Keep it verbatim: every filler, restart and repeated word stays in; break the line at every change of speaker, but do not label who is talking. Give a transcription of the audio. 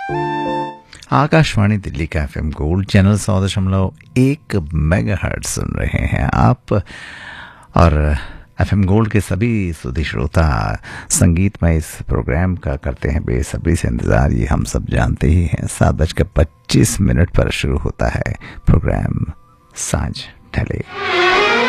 आकाशवाणी दिल्ली का FM gold channel सौ दशमलव एक मेगाहर्ट्ज सुन रहे हैं आप। और एफएम गोल्ड के सभी सुधी श्रोता संगीतमय इस प्रोग्राम का करते हैं बेसब्री से इंतज़ार। ये हम सब जानते ही हैं। सात बजकर पच्चीस मिनट पर शुरू होता है प्रोग्राम सांझ ढले।